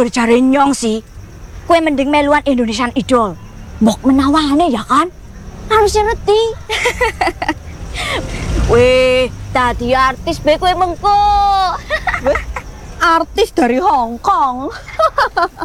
anggur jare nyong sih, kue mending meluan Indonesian Idol. Mbok menawane ya kan? Harusnya ngerti. Weh, tadi artis be kue mengko. Artis dari Hong Kong.